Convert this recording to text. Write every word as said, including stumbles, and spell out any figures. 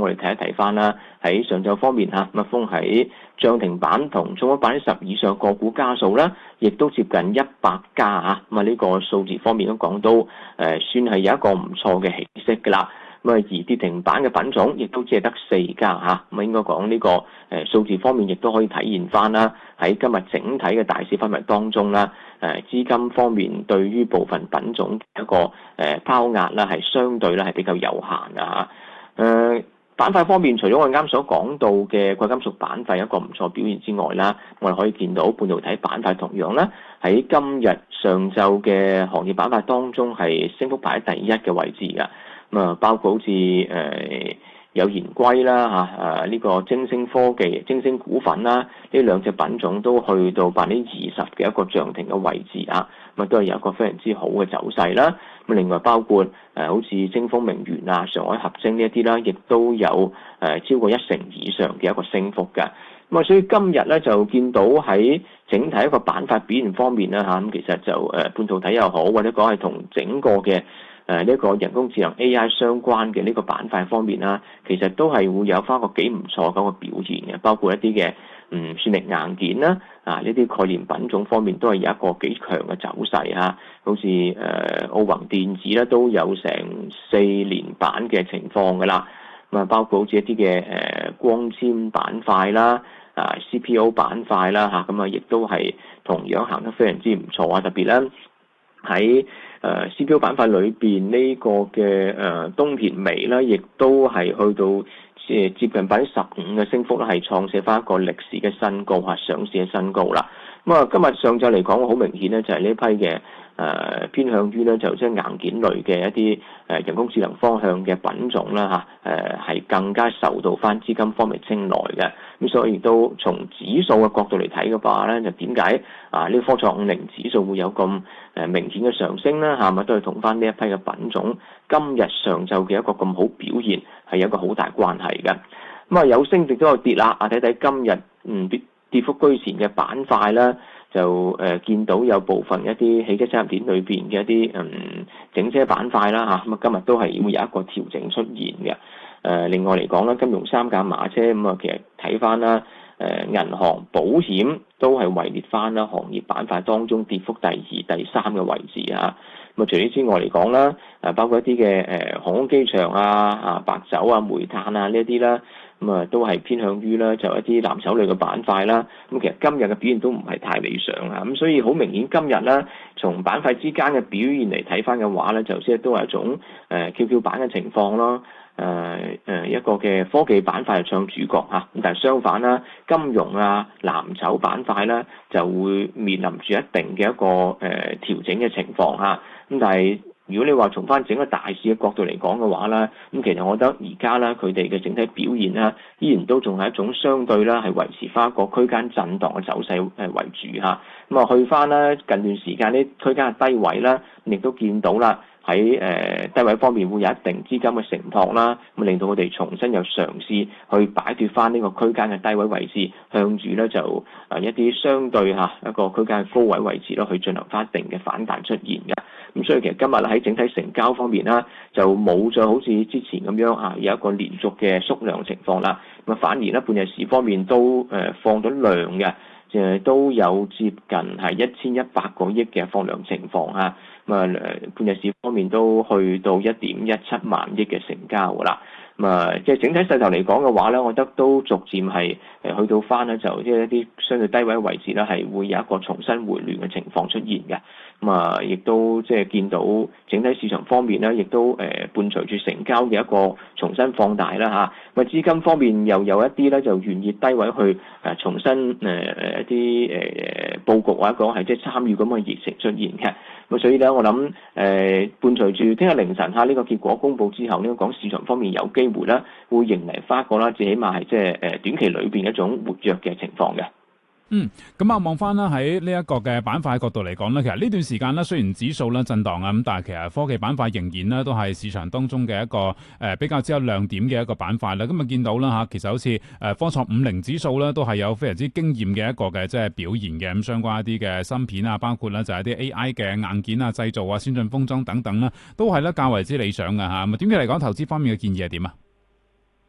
我哋睇一睇翻啦。喺上晝方面嚇，密封喺漲停板同中咗百分之十以上個股家數啦，亦都接近一百家嚇。咁啊呢個數字方面都講到誒，算係有一個唔錯嘅起色㗎啦。咁啊而跌停板嘅品種亦都只係得四家嚇。咁啊應該講呢個誒數字方面亦都可以體現翻啦。喺今日整體嘅大市氛圍當中啦，誒資金方面對於部分品種一個誒拋壓啦，係相對咧係比較有限嘅嚇。誒板塊方面，除咗我啱所講到嘅貴金屬板塊一個唔錯表現之外啦，我哋可以見到半導體板塊同樣啦，喺今日上晝嘅行業板塊當中係升幅排喺第一嘅位置嘅。咁啊，包括好似誒、呃、有研硅啦嚇，誒呢個晶星科技、晶星股份啦，呢兩隻品種都去到百分之二十嘅一個漲停嘅位置啊，咁啊都係有一個非常之好嘅走勢啦。咁另外包括誒、呃、好似晶豐明源啊、上海合晶呢一啲啦，亦都有誒、呃、超過一成以上嘅一個升幅嘅。咁啊，所以今日咧就見到喺整體一個板塊表現方面啦嚇，咁其實就誒、呃、半導體又好，或者講係同整個嘅誒呢個人工智能 A I 相關嘅呢個板塊方面啦，其實都係會有翻個幾唔錯嗰個表現嘅，包括一啲嘅嗯算力硬件啦，啊呢啲概念品種方面都係有一個幾強嘅走勢嚇，好似誒奧宏電子咧都有成四連板嘅情況㗎啦，咁啊包括好似一啲嘅誒光纖板塊啦，啊 C P O 板塊啦嚇，咁啊亦都係同樣行得非常之唔錯啊，特別咧喺誒 C P U 板塊裏邊呢個嘅誒東田微咧，亦都係去到誒接近百分之十五嘅升幅咧，係創寫翻一個歷史嘅新高嚇，上市嘅新高啦。咁啊，今日上晝嚟講，好明顯咧，就係呢批嘅誒、呃、偏向於咧，就即係硬件類嘅一啲誒人工智能方向嘅品種啦嚇，誒係更加受到翻資金方面青睞嘅。咁所以亦都從指數嘅角度嚟睇嘅話咧，就點解啊呢個科創五零指數會有咁誒明顯嘅上升咧？係咪都係同翻呢一批嘅品種今日上晝嘅一個咁好表現係有一個好大關係嘅。咁啊有升亦都有跌啦。啊睇睇今日嗯跌跌幅居前嘅板塊咧，就誒、呃、見到有部分一啲汽車產業鏈裏邊嘅一啲嗯整車板塊啦嚇，咁啊今日都係會有一個調整出現嘅。誒、呃、另外嚟講咧，金融三甲馬車咁啊、嗯，其實睇翻啦，誒、呃、銀行、保險都係位列翻啦行業板塊當中跌幅第二、第三嘅位置啊。咁啊除此之外嚟講啦，誒包括一啲嘅誒航空機場啊、啊白酒啊、煤炭啊呢一啲啦。咁啊，都係偏向於咧，就一啲藍籌類嘅板塊啦。咁其實今日嘅表現都唔係太理想啊。咁所以好明顯，今日咧，從板塊之間嘅表現嚟睇翻嘅話咧，就即係都係一種誒 Q Q 版嘅情況咯。誒、呃、誒一個嘅科技板塊係唱主角嚇，咁但係相反啦，金融啊、藍籌板塊咧就會面臨住一定嘅一個誒、呃、調整嘅情況嚇。咁但係如果你話從翻整個大市嘅角度嚟講嘅話咧，咁其實我覺得而家咧佢哋嘅整體表現咧，依然都仲係一種相對啦，係維持翻一個區間震盪嘅走勢誒為主嚇。咁啊去翻咧近段時間呢區間嘅低位啦，亦都見到啦喺誒低位方面會有一定資金嘅承托啦，咁令到我哋重新又嘗試去擺脫翻呢個區間嘅低位位置，向住咧就誒一啲相對嚇一個區間嘅高位位置咯，去進行翻一定嘅反彈出現嘅。咁所以其實今日喺整體成交方面啦，就冇再好似之前咁樣啊，有一個連續嘅縮量情況啦。咁啊，反而咧半日市方面都誒放咗量嘅，誒都有接近係一千一百個億嘅放量情況嚇。咁啊誒半日市方面都去到一點一七萬億嘅成交㗎啦。咁啊，即係整體勢頭嚟講嘅話咧，我覺得都逐漸係誒去到翻咧，就即係一啲相對低位嘅位置咧，係會有一個重新回暖嘅情況出現嘅。咁啊，亦都即係見到整體市場方面咧，亦都誒伴隨住成交嘅一個重新放大啦嚇。咁啊，資金方面又有一啲咧就願意低位去誒重新誒誒一啲誒誒佈局或者講係即係參與咁嘅熱情出現嘅。咁所以咧，我諗誒、呃、伴隨住聽日凌晨下呢個結果公佈之後呢，講市場方面有機會咧會迎嚟翻一個啦，最起碼係即係誒短期裏邊一種活躍嘅情況嘅。 嗯，咁啊，望翻啦喺呢一個嘅板塊角度嚟講咧，其實呢段時間咧，雖然指數咧震盪啊，咁但係其實科技板塊仍然咧都係市場當中嘅一個誒、呃、比較之有亮點嘅一個板塊啦。咁啊見到啦吓，其實好似誒科創五零指數咧都係有非常之驚豔嘅一個嘅即係表現嘅。咁相關一啲嘅芯片啊，包括咧就係啲 A I 嘅硬件啊、製造啊、先進封裝等等啦，都係咧較為之理想嘅吓。咁啊，短期嚟講，投資方面嘅建議係點啊？